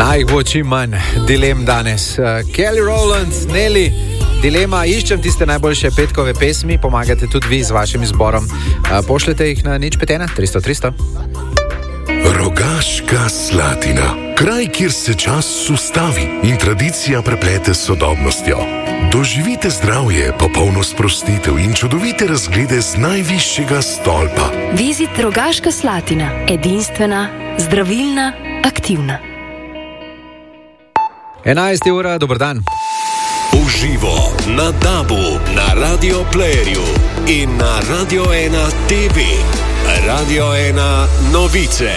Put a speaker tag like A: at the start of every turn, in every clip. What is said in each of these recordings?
A: Naj bo čim manj dilem danes. Kelly Rowland, Nelly, dilema, iščem tiste najboljše petkove pesmi, pomagate tudi vi z vašim izborom. Pošljete jih na 051 300 300.
B: Rogaška Slatina. Kraj, kjer se čas ustavi in tradicija preplete s sodobnostjo. Doživite zdravje, popolno sprostitev in čudovite razglede z najvišjega stolpa.
C: Vizit Rogaška Slatina. Edinstvena, zdravilna, aktivna.
A: 11. ura, dober dan.
D: Uživo na DAB-u, na Radio Playerju in na Radio 1 TV. Radio 1 novice.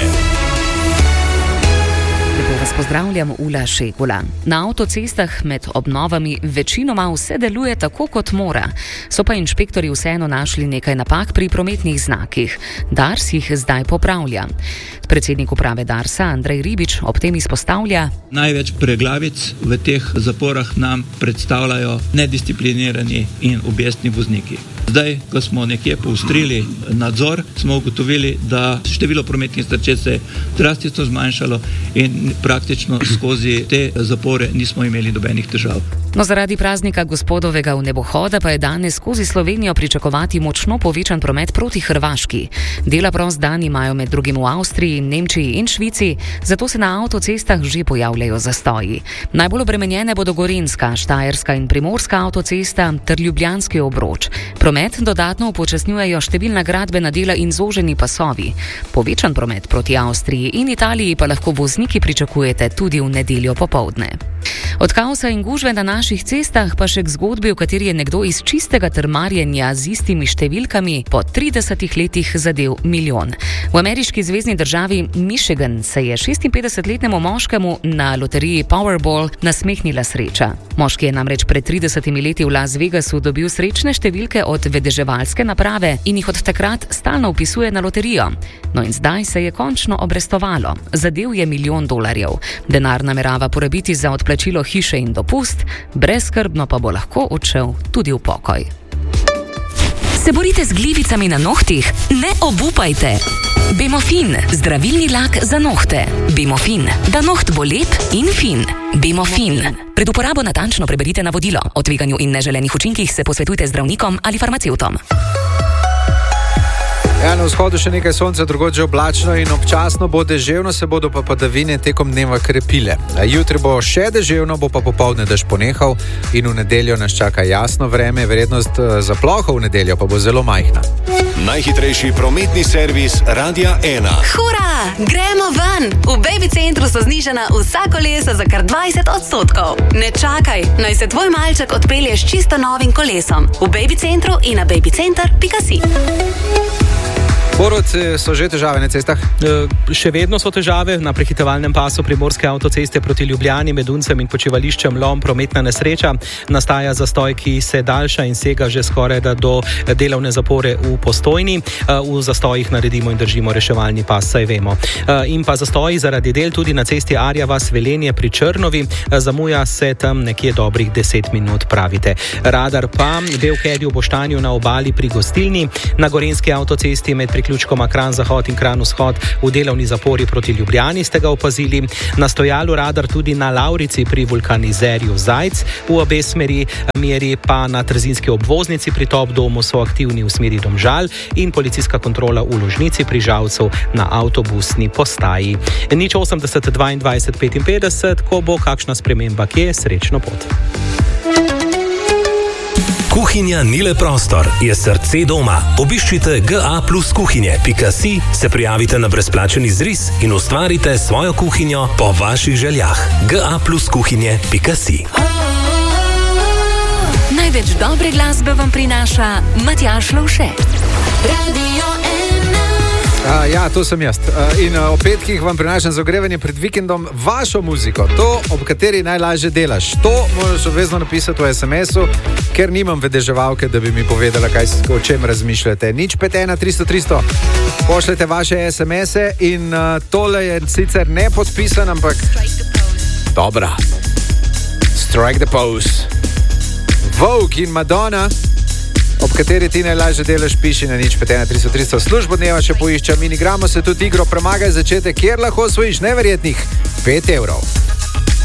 E: Lepo vas pozdravljam, Ula Šegula. Na avtocestah med obnovami večinoma vse deluje tako, kot mora. So pa inšpektorji vseeno našli nekaj napak pri prometnih znakih. Dars jih zdaj popravlja. Predsednik uprave Darsa, Andrej Ribič, ob tem izpostavlja:
F: največ preglavic v teh zaporah nam predstavljajo nedisciplinirani in objestni vozniki. Zdaj, ko smo nekje poostrili nadzor, smo ugotovili, da število prometnih nesreč se je drastično zmanjšalo in praktično skozi te zapore nismo imeli nobenih težav.
E: No, zaradi praznika gospodovega vnebohoda pa je danes skozi Slovenijo pričakovati močno povečan promet proti Hrvaški. Dela prost dan imajo med drugim v Avstriji, Nemčiji in Švici, zato se na avtocestah že pojavljajo zastoji. Najbolj obremenjene bodo Gorenjska, Štajerska in Primorska avtocesta ter Ljubljanski obroč. Promet dodatno upočasnjujejo številna gradbena dela in zoženi pasovi. Povečan promet proti Avstriji in Italiji pa lahko vozniki pričakujete tudi v nedeljo popoldne. Od kaosa in gužve na naših cestah pa še k zgodbi, v kateri je nekdo iz čistega trmarjenja z istimi številkami po 30 letih zadel milijon. V ameriški zvezni državi Michigan se je 56-letnemu moškemu na loteriji Powerball nasmehnila sreča. Moški je namreč pred 30 leti v Las Vegasu dobil srečne številke od vedeževalske naprave in jih od takrat stalno vpisuje na loterijo. No in zdaj se je končno obrestovalo. Zadel je $1 milijon. Denar namerava porabiti za odplačilo hiše in dopust, brezskrbno pa bo lahko odšel tudi v pokoj.
C: Se borite z glivicami na nohtih? Ne obupajte! Bemofin, zdravilni lak za nohte. Bemofin, da noht bo lep in fin. Bemofin. Pred uporabo natančno preberite navodilo. O tveganju in neželenih učinkih se posvetujte zdravnikom ali farmacevtom.
A: Ja, na vzhodu še nekaj sonca, drugod že oblačno in občasno bo deževno, se bodo pa padavine tekom dneva krepile. Jutri bo še deževno, bo pa popoldne dež ponehal in v nedeljo nas čaka jasno vreme, verjetnost za ploho v nedeljo pa bo zelo majhna.
D: Najhitrejši prometni servis Radia 1.
G: Hura! Gremo ven! V Baby Centru so znižana vsa kolesa za kar 20%. Ne čakaj, naj se tvoj malček odpelje s čisto novim kolesom. V Baby Centru in na babycenter.si.
A: Borod, so že težave na cestah?
H: Še vedno so težave na prehitevalnem pasu Primorske avtoceste proti Ljubljani med Uncem in počivališčem Lom, prometna nesreča. Nastaja zastoj, ki se daljša in sega že skoraj do delovne zapore v Postojni. V zastojih naredimo in držimo reševalni pas, saj vemo. In pa zastoji zaradi del tudi na cesti Arja vas Velenje pri Črnovi. Zamuja se tam nekje dobrih 10 minut, pravite. Radar pa Belhedju v Boštanju na obali pri Gostilni, na Gorenjski avtocesti med priključkoma Kranj Zahod in Kranj Vzhod v delovni zapori proti Ljubljani ste ga opazili. Na stojalu radar tudi na Lavrici pri vulkanizerju Zajc v obe smeri, meri pa na Trzinski obvoznici pri Top domu so aktivni v smeri Domžal in policijska kontrola v Ložnici pri Žalcu na avtobusni postaji. 080 22 55, ko bo kakšna sprememba kje, srečno pot.
I: Kuhinja ni le prostor, je srce doma. Obiščite ga+kuhinje.si, se prijavite na brezplačen izris in ustvarite svojo kuhinjo po vaših željah. ga+kuhinje.si.
C: Največ dobre glasbe vam prinaša Matjaž Lovše. Radio 1.
A: Ja, to sem jaz. In o petkih vam prinašam za ogrevanje pred vikendom vašo muziko. To, ob kateri najlažje delaš. To moraš obvezno napisati v SMS-u, ker nimam vedeževalke, da bi mi povedala, o čem razmišljate. 051 300 300. Pošljete vaše SMS-e in tole je sicer nepodpisan, ampak dobra. Strike the pose. Vogue in Madonna, ob kateri ti najlažje delaš, piši na 051 300 300. Službo dneva še poiščam in igramo se tudi igro Premagaj začetek, kjer lahko osvojiš neverjetnih 5 evrov.